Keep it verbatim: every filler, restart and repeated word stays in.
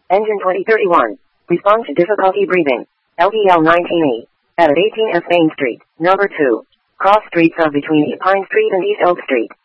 Engine twenty thirty-one. Respond to difficulty breathing. L P L nineteen E. At eighteen S Main Street, number two. Cross streets of between East Pine Street and East Oak Street.